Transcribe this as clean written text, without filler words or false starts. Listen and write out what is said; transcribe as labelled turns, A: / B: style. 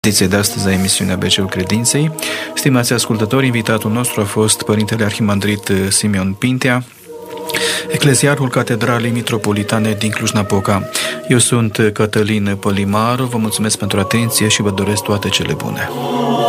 A: Ediție de astăzi a emisiunii ABC-ul Credinței. Stimați ascultători, invitatul nostru a fost Părintele Arhimandrit Simeon Pintea, ecleziarhul Catedralei Mitropolitane din Cluj-Napoca. Eu sunt Cătălin Pălimaru, vă mulțumesc pentru atenție și vă doresc toate cele bune.